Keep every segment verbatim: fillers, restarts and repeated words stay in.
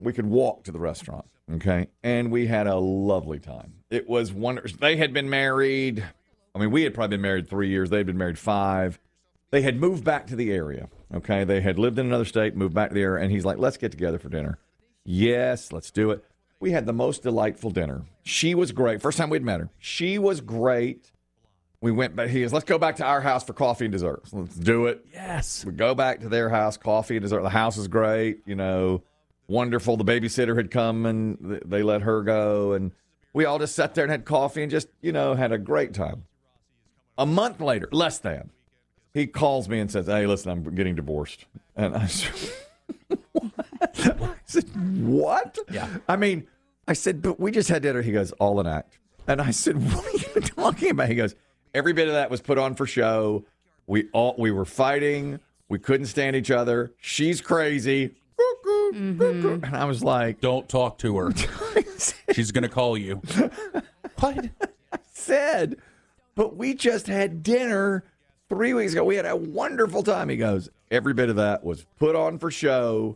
We could walk to the restaurant, okay? And we had a lovely time. It was wonderful. They had been married. I mean, we had probably been married three years. They had been married five. They had moved back to the area, okay? They had lived in another state, moved back to the area, and he's like, let's get together for dinner. Yes, let's do it. We had the most delightful dinner. She was great. First time we'd met her. She was great. We went back. He goes, let's go back to our house for coffee and dessert. So let's do it. Yes. We go back to their house, coffee and dessert. The house is great, you know, wonderful. The babysitter had come and they let her go. And we all just sat there and had coffee and just, you know, had a great time. A month later, less than, he calls me and says, hey, listen, I'm getting divorced. And I said, what? I said, what? Yeah. I mean, I said, but we just had dinner. He goes, all an act. And I said, what are you talking about? He goes, every bit of that was put on for show. We all we were fighting. We couldn't stand each other. She's crazy. Mm-hmm. And I was like, don't talk to her. She's going to call you. What? I said, but we just had dinner three weeks ago. We had a wonderful time. He goes, every bit of that was put on for show.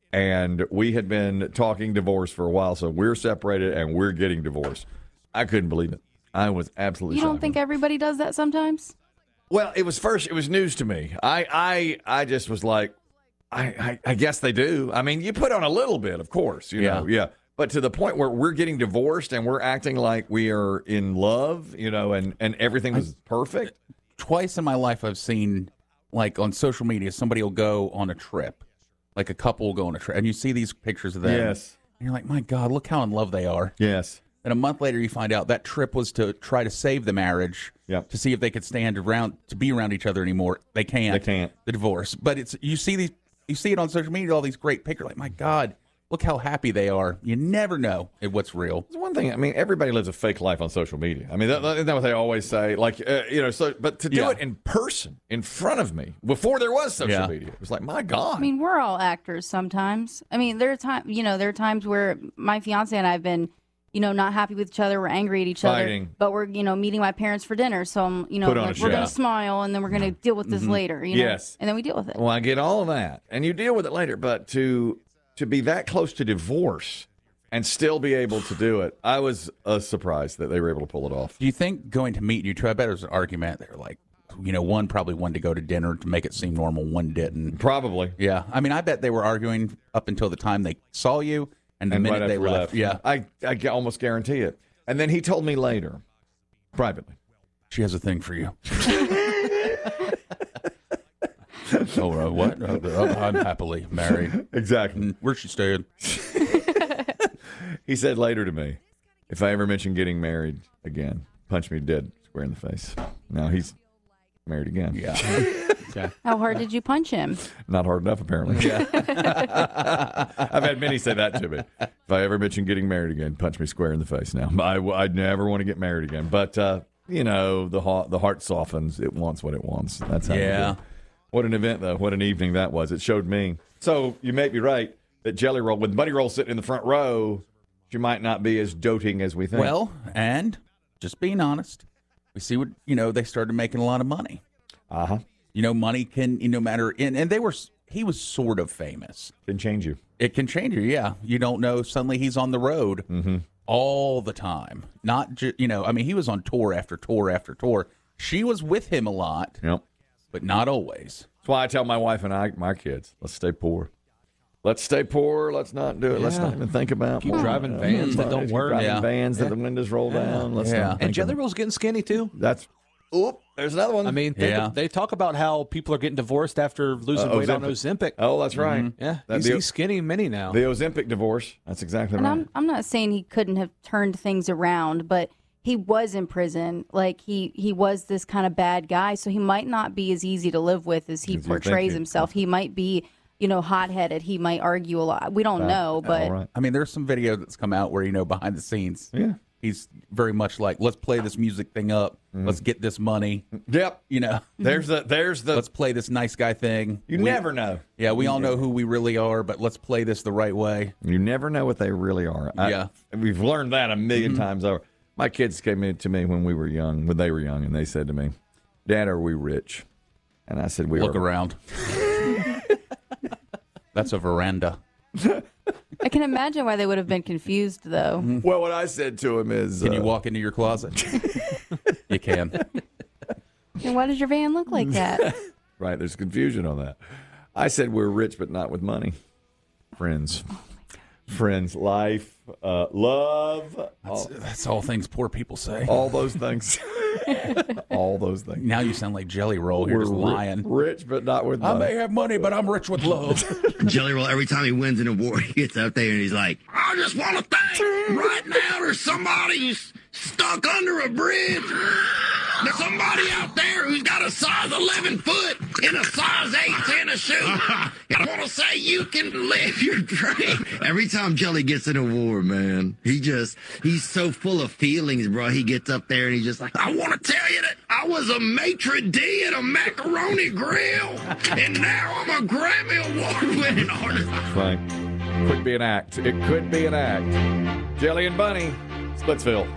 And we had been talking divorce for a while. So we're separated and we're getting divorced. I couldn't believe it. I was absolutely You don't shocked. think everybody does that sometimes? Well, it was first, it was news to me. I I, I just was like, I, I, I guess they do. I mean, you put on a little bit, of course, you know, yeah. But to the point where we're getting divorced and we're acting like we are in love, you know, and, and everything was perfect. Twice in my life I've seen, like on social media, somebody will go on a trip. Like a couple will go on a trip. And you see these pictures of them. Yes. And you're like, my God, look how in love they are. Yes. And a month later, you find out that trip was to try to save the marriage, Yep. to see if they could stand around to be around each other anymore. They can't. They can't. The divorce, but it's you see these, you see it on social media, all these great pictures. Like, my God, look how happy they are. You never know what's real. It's one thing. I mean, everybody lives a fake life on social media. I mean, that, isn't that what they always say? Like, uh, you know, so but to do Yeah. it in person, in front of me, before there was social Yeah. media, it was like, my God. I mean, we're all actors sometimes. I mean, there are times, you know, there are times where my fiance and I have been, you know, not happy with each other. We're angry at each Fighting. other, but we're, you know, meeting my parents for dinner. So I'm, you know, Put on like, a we're show. going to smile and then we're going to deal with this later. You know? Yes. And then we deal with it. Well, I get all of that, and you deal with it later. But to to be that close to divorce and still be able to do it, I was uh, surprised that they were able to pull it off. Do you think going to meet you two? I bet there's an argument. They're like, you know, one probably wanted to go to dinner to make it seem normal, one didn't. Probably. Yeah, I mean, I bet they were arguing up until the time they saw you, and the And minute right they after we left, yeah, I, I can almost guarantee it. And then he told me later, privately. she has a thing for you. Oh, uh, what? Uh, uh, I'm happily married. Exactly. Mm, Where's she staying? He said later to me, if I ever mention getting married again, punch me dead square in the face. Now he's married again. Yeah. Okay. How hard did you punch him? Not hard enough, apparently. Yeah. I've had many say that to me. If I ever mention getting married again, punch me square in the face. Now, I, I'd never want to get married again. But, uh, you know, the heart, the heart softens. It wants what it wants. That's how you Yeah. do it. What an event, though. What an evening that was. It showed me. So you may be right that Jelly Roll, with Buddy Roll sitting in the front row, she might not be as doting as we think. Well, and just being honest, we see what, you know, they started making a lot of money. uh-huh. You know, money can, you know, matter. And, and they were, he was sort of famous. Can change you. It can change you, yeah. You don't know. Suddenly he's on the road Mm-hmm. all the time. Not just, you know, I mean, he was on tour after tour after tour. She was with him a lot, Yep. but not always. That's why I tell my wife and I, my kids, let's stay poor. Let's stay poor. Let's not do it. Let's Yeah. not even think about Keep more. driving Uh, vans that keep don't work. Driving Yeah. vans that Yeah. the windows roll down. Let's Yeah. not And think Jelly about- Roll's getting skinny too. That's oop. There's another one. I mean, they, Yeah. they talk about how people are getting divorced after losing Uh, weight on Ozempic. Ozempic. Oh, that's right. Yeah, That he's, the, he's skinny mini now. the Ozempic divorce. That's exactly And right. I'm I'm not saying he couldn't have turned things around, but he was in prison. Like he he was this kind of bad guy, so he might not be as easy to live with as he As you think portrays he- himself. He might be, you know, hot-headed. He might argue a lot. We don't know, but All right. I mean, there's some video that's come out where, you know, behind the scenes, Yeah. he's very much like, let's play this music thing up. Let's get this money. Yep. You know, There's the. There's the. let's play this nice guy thing. You We- never know. Yeah, we all know who we really are, but let's play this the right way. You never know what they really are. I- Yeah. we've learned that a 1000000 Mm-hmm. times over. My kids came in to me when we were young, when they were young, and they said to me, "Dad, are we rich?" And I said, "We Look are." around. That's a veranda. I can imagine why they would have been confused, though. Well, what I said to him is, Can uh, you walk into your closet? You can. And why does your van look like that? right, there's confusion on that. I said we're rich, but not with money. Friends. Friends, life, uh, love, That's, all, that's all things poor people say. all those things. all those things. Now you sound like Jelly Roll. You're We're just ri- lying. rich, but not with I money. may have money, but I'm rich with love. Jelly Roll, every time he wins an award, he gets up there and he's like, I just want to thank right now there's somebody who's stuck under a bridge. There's somebody out there who's got a size eleven foot in a size eight tennis shoe. And I want to say you can live your dream. Every time Jelly gets an award, man, he just, he's so full of feelings, bro. He gets up there and he's just like, I want to tell you that I was a maitre d' at a macaroni grill. And now I'm a Grammy Award winning artist. Right. Could be an act. It could be an act. Jelly and Bunny, Splitsville.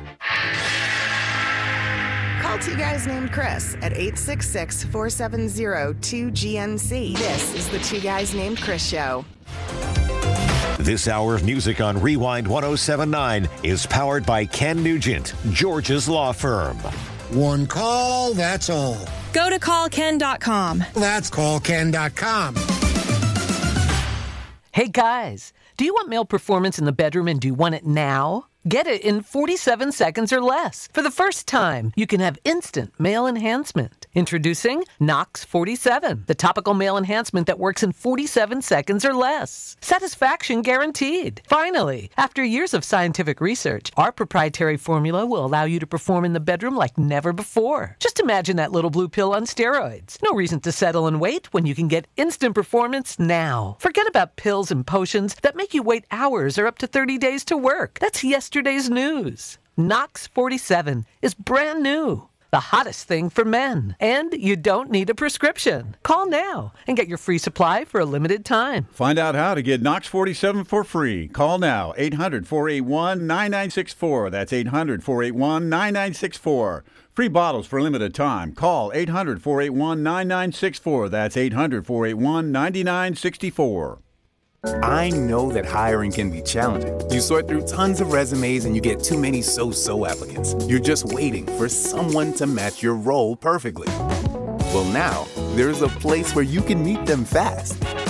Call two guys named Chris at eight six six, four seven zero, two G N C. This is the Two Guys Named Chris Show. This hour of music on Rewind one oh seven point nine is powered by Ken Nugent, George's law firm. One call, that's all. Go to call ken dot com. That's call ken dot com. Hey guys, do you want male performance in the bedroom and do you want it now? Get it in forty-seven seconds or less. For the first time, you can have instant male enhancement. Introducing Nox forty-seven, the topical male enhancement that works in forty-seven seconds or less. Satisfaction guaranteed. Finally, after years of scientific research, our proprietary formula will allow you to perform in the bedroom like never before. Just imagine that little blue pill on steroids. No reason to settle and wait when you can get instant performance now. Forget about pills and potions that make you wait hours or up to thirty days to work. That's yesterday's news. Nox forty-seven is brand new. The hottest thing for men. And you don't need a prescription. Call now and get your free supply for a limited time. Find out how to get Nox forty-seven for free. Call now, eight hundred, four eight one, nine nine six four. That's eight hundred, four eight one, nine nine six four. Free bottles for a limited time. Call eight hundred, four eight one, nine nine six four. That's eight hundred, four eight one, nine nine six four. I know that hiring can be challenging. You sort through tons of resumes and you get too many so-so applicants. You're just waiting for someone to match your role perfectly. Well, now, there's a place where you can meet them fast.